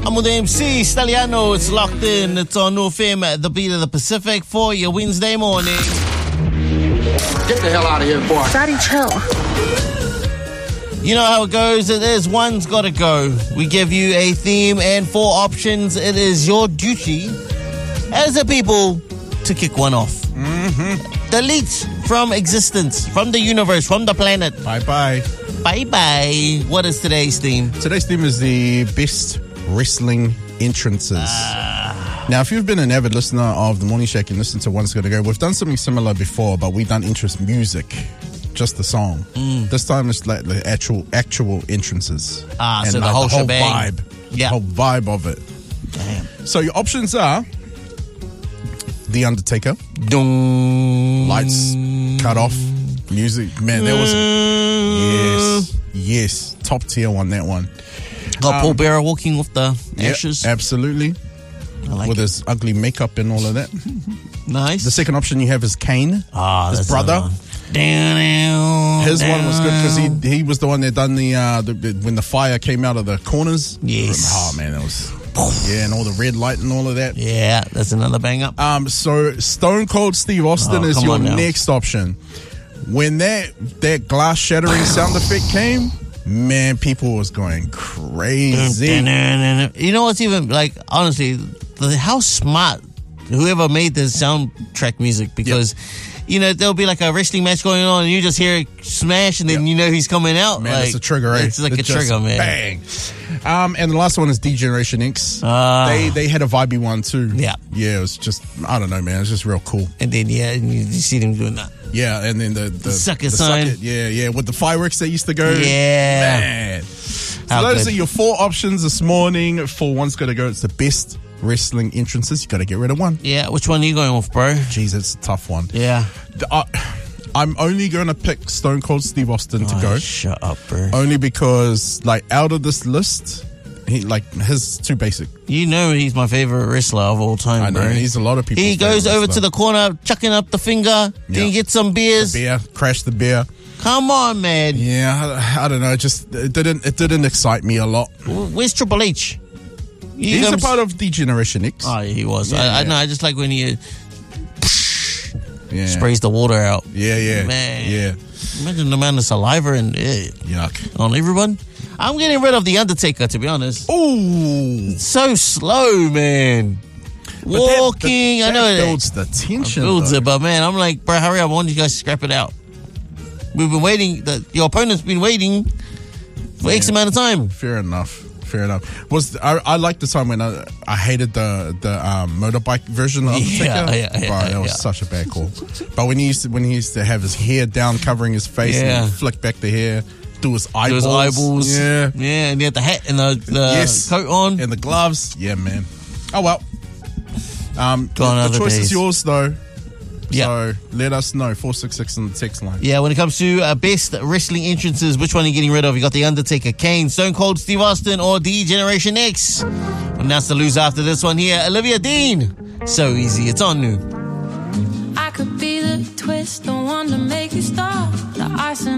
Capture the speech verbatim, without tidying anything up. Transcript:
I'm with the M C, Staliano. It's locked in. It's on New F M, the beat of the Pacific, for your Wednesday morning. Get the hell out of here, boy. Daddy, chill. You know how it goes. It is one's got to go. We give you a theme and four options. It is your duty as a people to kick one off. Mm-hmm. Delete from existence, from the universe, from the planet. Bye-bye. Bye-bye. What is today's theme? Today's theme is the best wrestling entrances. Ah. Now, if you've been an avid listener of The Morning Shack and listened to One's Gotta Go, we've done something similar before, but we've done interest music, just the song. Mm. This time it's like the actual actual entrances. Ah, and so the like whole the whole shebang. vibe. Yeah. The whole vibe of it. Damn. So your options are The Undertaker, Dung. lights cut off, music. Man, there was yes, yes, top tier one. That one. Got Um, Paul Bearer walking with the Yep, ashes. absolutely. I like With it. his ugly makeup and all of that. Nice. The second option you have is Kane, Ah, his that's brother. another one. Down, down, His one was good because down. he he was the one that done the, uh, the, the when the fire came out of the corners. Yes. Oh man, that was yeah, and all the red light and all of that. Yeah, that's another bang up. Um, so Stone Cold Steve Austin Oh, is come your on now. next option. When that that glass shattering sound effect came, man, people was going crazy. You know what's even, like, honestly, the, how smart whoever made the soundtrack music, because you know there'll be like a wrestling match going on and you just hear it smash and then Yep. you know he's coming out. Man, like, it's a trigger, eh? It's like It a just trigger, man. Bang. Um, and the last one is D-Generation X. Ah. they they had a vibey one too. Yeah. Yeah, it was just, I don't know, man. It was just real cool. And then yeah, and you, you see them doing that. Yeah, and then the the, suck it the sign. it, yeah, yeah, with the fireworks that used to go. Yeah. Man. So How those good. are your four options this morning for One's Gotta Go. It's the best wrestling entrances. You got to get rid of one. Yeah, which one are you going with, bro? Jeez, it's a tough one. Yeah. The- uh, I'm only going to pick Stone Cold Steve Austin to Oh, go. shut up, bro. Only because, like, out of this list, he like his too basic. You know he's my favorite wrestler of all time, I know bro. he's a lot of people. He goes over to the corner, chucking up the finger, then Yeah. he gets some beers. beer, crash the beer. Come on, man. Yeah, I, I don't know. It just it didn't it didn't excite me a lot. Where's Triple H? He He's comes- a part of D-Generation X. Oh, yeah, he was. Yeah, I, I yeah. know. I just like when he uh, yeah. sprays the water out. Yeah, yeah, Man. yeah. Imagine the amount of saliva and uh, Yuck. on everyone. I'm getting rid of the Undertaker, to be honest. Ooh, So slow, man. But that- Walking, that, I know that it builds the tension. builds though. it, but man, I'm like, bro, hurry up! I want you guys to scrap it out. We've been waiting. The, your opponent's been waiting for X amount of time. Fair enough. Fair enough. Was I, I liked the time when I, I hated the the um, motorbike version of Undertaker. Yeah, yeah, yeah, Bro, that was yeah. such a bad call. But when he used to, when he used to have his hair down covering his face Yeah. and flick back the hair, do his eyeballs, Those eyeballs, yeah, yeah, and he had the hat and the, the Yes. coat on. and the gloves, yeah, man. Oh well. Um, Gone the, are the the choice days. is yours though. Yeah. So let us know. four six six on the text line. Yeah, when it comes to uh, best wrestling entrances, which one are you getting rid of? You got The Undertaker, Kane, Stone Cold Steve Austin, or D-Generation X? And that's the loser after this one here. Olivia Dean. So easy. It's on New. I could be the twist, the one to make you stop, the icing